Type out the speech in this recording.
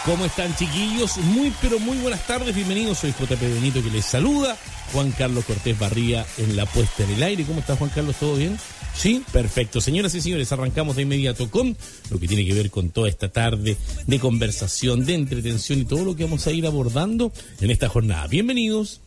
¿Cómo están, chiquillos? Muy, pero muy buenas tardes, bienvenidos. Soy JP Benito que les saluda. Juan Carlos Cortés Barría en la puesta en el aire. ¿Cómo está, Juan Carlos? ¿Todo bien? Sí, perfecto. Señoras y señores, arrancamos de inmediato con lo que tiene que ver con toda esta tarde de conversación, de entretención y todo lo que vamos a ir abordando en esta jornada. Bienvenidos.